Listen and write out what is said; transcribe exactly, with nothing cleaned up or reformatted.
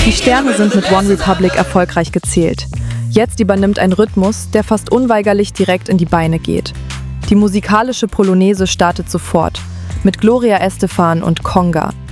Die Sterne sind mit One Republic erfolgreich gezählt. Jetzt übernimmt ein Rhythmus, der fast unweigerlich direkt in die Beine geht. Die musikalische Polonaise startet sofort mit Gloria Estefan und Conga.